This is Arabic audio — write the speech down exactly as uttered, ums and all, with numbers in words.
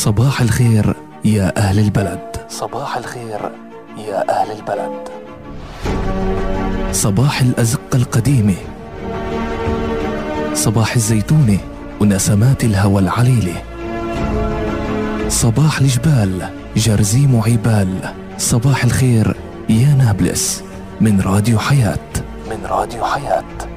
صباح الخير يا أهل البلد. صباح الخير يا أهل البلد. صباح الأزقة القديمة، صباح الزيتونة ونسمات الهوى العليلة، صباح الجبال جرزيم وعبال. صباح الخير يا نابلس من راديو حياة، من راديو حياة.